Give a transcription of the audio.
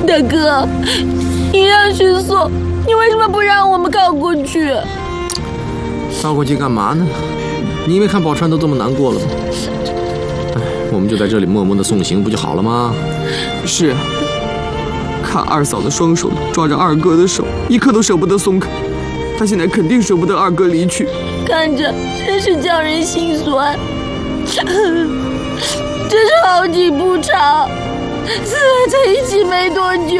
大哥，一样是送，你为什么不让我们靠过去？ 靠过去干嘛呢？你没看宝钏都这么难过了吗？哎，我们就在这里默默的送行不就好了吗？ 是啊，看二嫂的双手抓着二哥的手，一刻都舍不得松开。她现在肯定舍不得二哥离去， 看着真是叫人心酸。这是好景不长，4人才一起没多久。